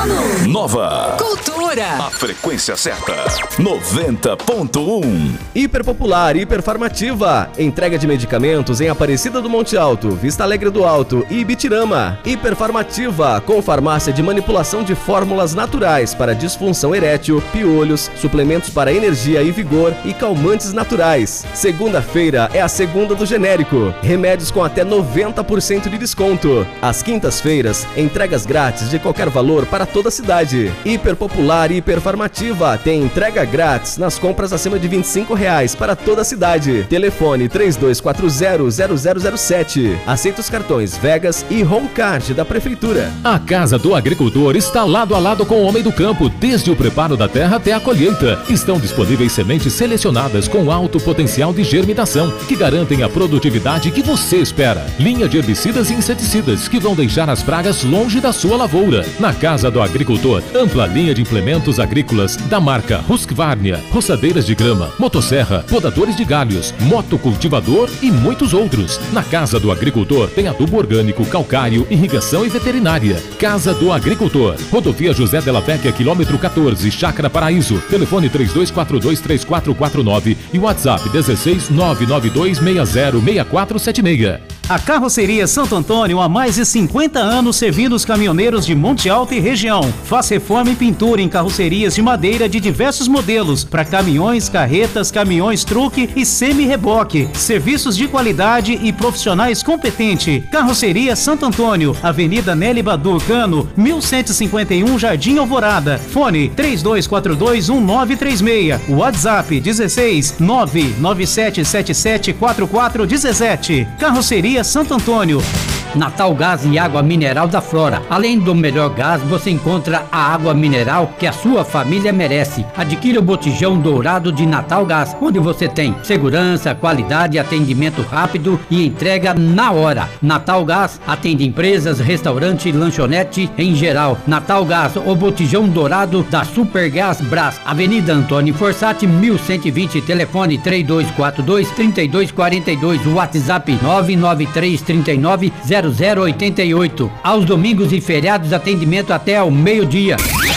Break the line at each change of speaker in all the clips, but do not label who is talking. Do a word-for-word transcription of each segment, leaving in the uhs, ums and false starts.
no
Nova
Cultura.
A frequência certa, noventa ponto um.
Hiperpopular, hiperfarmativa. Entrega de medicamentos em Aparecida do Monte Alto, Vista Alegre do Alto e Ibitirama. Hiperfarmativa, com farmácia de manipulação de fórmulas naturais para disfunção erétil, piolhos, suplementos para energia e vigor e calmantes naturais. Segunda-feira é a segunda do genérico. Remédios com até noventa por cento de desconto. Às quintas-feiras, entregas grátis de qualquer valor para toda a cidade. Hiperpopular e hiperfarmativa tem entrega grátis nas compras acima de vinte e cinco reais para toda a cidade. Telefone três dois quatro zero, zero zero zero sete. Aceita os cartões Vegas e Homecard da Prefeitura.
A Casa do Agricultor está lado a lado com o Homem do Campo, desde o preparo da terra até a colheita. Estão disponíveis sementes selecionadas com alto potencial de germinação, que garantem a produtividade que você espera. Linha de herbicidas e inseticidas que vão deixar as pragas longe da sua lavoura. Na Casa do Agricultor, ampla linha de implementos agrícolas da marca Husqvarna, roçadeiras de grama, motosserra, podadores de galhos, motocultivador e muitos outros. Na Casa do Agricultor tem adubo orgânico, calcário, irrigação e veterinária. Casa do Agricultor, Rodovia José Della Vecchia, quilômetro quatorze, Chácara Paraíso. Telefone três dois quatro dois, três quatro quatro nove e WhatsApp dezesseis, nove nove dois seis zero, seis quatro sete seis.
A Carroceria Santo Antônio há mais de cinquenta anos servindo os caminhoneiros de Monte Alto e região. Faz reforma e pintura em carrocerias de madeira de diversos modelos para caminhões, carretas, caminhões truque e semi-reboque. Serviços de qualidade e profissionais competentes. Carroceria Santo Antônio, Avenida Nelly Badu Cano, mil cento e cinquenta e um, Jardim Alvorada. Fone três dois quatro dois, um nove três seis. WhatsApp dezesseis, nove nove sete sete sete quatro quatro um sete. Carroceria Santo Antônio.
Natal Gás e Água Mineral da Flora. Além do melhor gás, você encontra a água mineral que a sua família merece. Adquira o botijão dourado de Natal Gás, onde você tem segurança, qualidade, atendimento rápido e entrega na hora. Natal Gás atende empresas, restaurante, lanchonete em geral. Natal Gás, o botijão dourado da Supergás Brás. Avenida Antônio Forçati, mil cento e vinte, telefone três dois quatro dois, três dois quatro dois, WhatsApp nove nove três três nove, zero zero oito oito. Aos domingos e feriados, atendimento até ao meio-dia.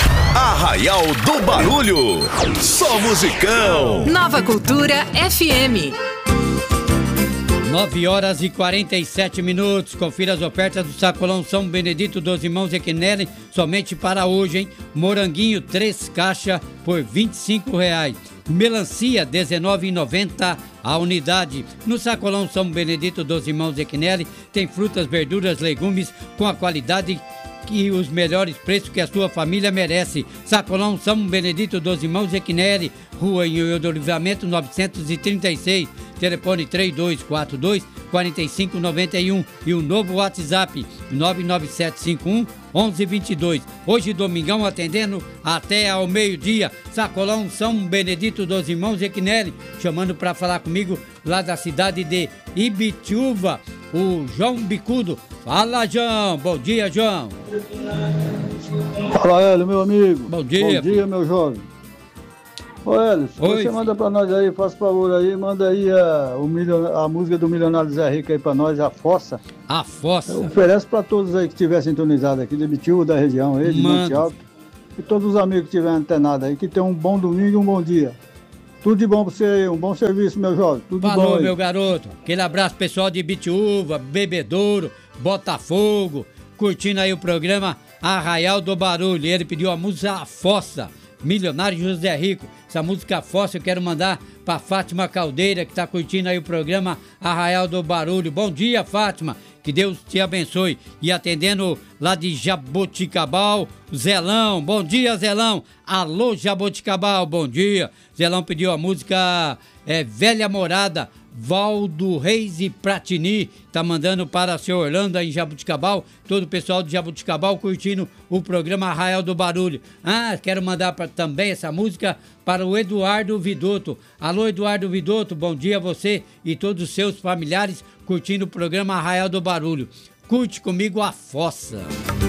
Arraial do Barulho, só musicão.
Nova Cultura F M.
nove horas e quarenta e sete minutos. Confira as ofertas do Sacolão São Benedito dos Irmãos Equinelli somente para hoje, hein? Moranguinho três caixas por vinte e cinco reais. Melancia dezenove reais e noventa centavos a unidade. No Sacolão São Benedito dos Irmãos Equinelli tem frutas, verduras, legumes com a qualidade e os melhores preços que a sua família merece. Sacolão São Benedito dos Irmãos Equinelli, Rua Inhoio do Livramento novecentos e trinta e seis, telefone três dois quatro dois, quatro cinco nove um e o novo WhatsApp nove nove sete cinco um, um um dois dois. Hoje domingão atendendo até ao meio-dia. Sacolão São Benedito dos Irmãos Equinelli, chamando para falar comigo lá da cidade de Ibitiúva, o João Bicudo. Fala, João. Bom dia, João.
Fala, Hélio, meu amigo.
Bom dia.
Bom dia, meu jovem. Ô, Hélio,
Oi,
você manda pra nós aí, faz favor aí, manda aí a, o milion... a música do Milionário Zé Rico aí pra nós, a Fossa.
A Fossa.
Oferece pra todos aí que estiver sintonizado aqui, de Ibitiúva, da região aí, de Monte Alto. E todos os amigos que estiverem antenados aí, que tenham um bom domingo e um bom dia. Tudo de bom pra você aí, um bom serviço, meu jovem. Tudo
Falou,
de bom aí.
meu garoto. Aquele abraço pessoal de Ibitiúva, Bebedouro, Botafogo, curtindo aí o programa Arraial do Barulho. Ele pediu a música A Fossa, Milionário José Rico. Essa música Fossa eu quero mandar pra Fátima Caldeira, que tá curtindo aí o programa Arraial do Barulho. Bom dia, Fátima. Que Deus te abençoe. E atendendo lá de Jaboticabal, Zelão. Bom dia, Zelão. Alô, Jaboticabal, bom dia. Zelão pediu a música é, Velha Morada, Valdo Reis e Pratini. Tá mandando para o seu Orlando aí em Jaboticabal. Todo o pessoal de Jaboticabal curtindo o programa Arraial do Barulho. Ah, quero mandar pra, também essa música para o Eduardo Vidotto. Alô, Eduardo Vidotto, bom dia a você e todos os seus familiares curtindo o programa Arraial do Barulho. Curte comigo a Fossa.